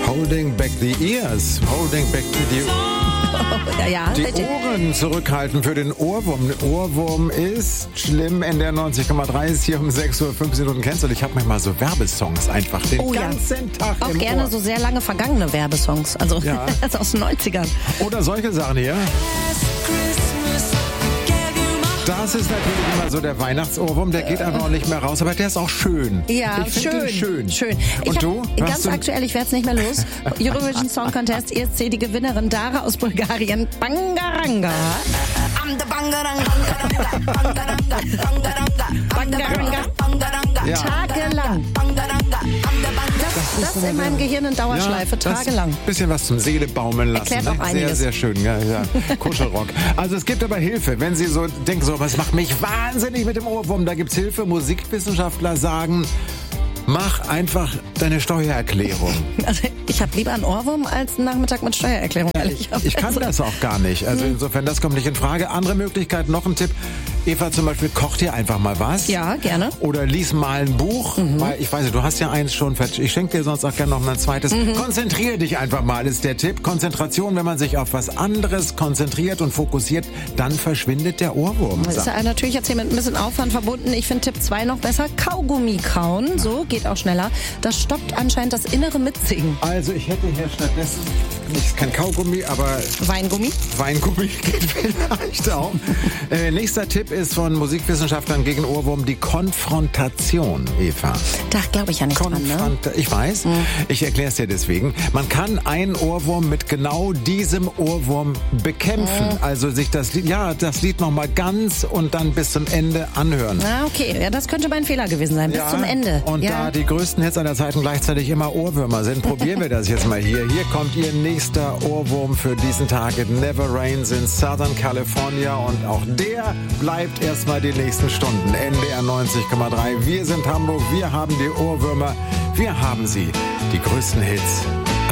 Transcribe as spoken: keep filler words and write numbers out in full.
Holding back the ears. Holding back the Ja, ja. Die Ohren zurückhalten für den Ohrwurm. Ohrwurm ist schlimm in der neunzig Komma drei. Ist hier um sechs Uhr fünfzehn Minuten. Kennst du? Ich habe manchmal so Werbesongs einfach den Oh ja. ganzen Tag Auch im gerne Ohr. so sehr lange vergangene Werbesongs. Also Ja. das aus den neunzigern. Oder solche Sachen hier. Das ist natürlich immer so der Weihnachtsohrwurm, der geht einfach auch nicht mehr raus, aber der ist auch schön. Ja, ich schön, den schön. schön. Und ich du? Hab, ganz du? aktuell, ich werde es nicht mehr los. Eurovision Song Contest, E S C, die Gewinnerin Dara aus Bulgarien, Bangaranga. Bangaranga. Ja. Tagelang. Das, das in meinem Gehirn in Dauerschleife, Ja, das tagelang. Bisschen was zum Seele baumeln lassen. Erklärt auch Sehr, einiges. sehr schön. Ja, ja. Kuschelrock. Also es gibt aber Hilfe, wenn Sie so denken, so, was macht mich wahnsinnig mit dem Ohrwurm. Da gibt's Hilfe. Musikwissenschaftler sagen, mach einfach deine Steuererklärung. Also ich habe lieber einen Ohrwurm als einen Nachmittag mit Steuererklärung. Ich, ich kann das auch gar nicht. Also insofern, das kommt nicht in Frage. Andere Möglichkeit, noch ein Tipp. Eva zum Beispiel, koch dir einfach mal was. Ja, gerne. Oder lies mal ein Buch. Mhm. Weil ich weiß nicht, du hast ja eins schon. Ich schenke dir sonst auch gerne noch mal ein zweites. Mhm. Konzentriere dich einfach mal, ist der Tipp. Konzentration, wenn man sich auf was anderes konzentriert und fokussiert, dann verschwindet der Ohrwurm. Das ist ja natürlich jetzt hier mit ein bisschen Aufwand verbunden. Ich finde Tipp zwei noch besser. Kaugummi kauen. So, geht auch schneller. Das stoppt anscheinend das innere Mitsingen. Also ich hätte hier stattdessen, nicht kein Kaugummi, aber Weingummi. Weingummi geht vielleicht auch. äh, nächster Tipp ist von Musikwissenschaftlern gegen Ohrwurm die Konfrontation, Eva. Da glaube ich ja nicht dran, ne? Konfront- Ich weiß, mhm. ich erkläre es dir deswegen. Man kann einen Ohrwurm mit genau diesem Ohrwurm bekämpfen. Mhm. Also sich das Lied, ja, das Lied nochmal ganz und dann bis zum Ende anhören. Ah, okay. Ja, das könnte mein Fehler gewesen sein. Bis Ja, zum Ende. Und ja. da die größten Hits aller Zeiten gleichzeitig immer Ohrwürmer sind, probieren wir das jetzt mal hier. Hier kommt Ihr nächster Ohrwurm für diesen Tag. It never rains in Southern California. Und auch der bleibt erstmal die nächsten Stunden. N D R neunzig Komma drei. Wir sind Hamburg. Wir haben die Ohrwürmer. Wir haben sie. Die größten Hits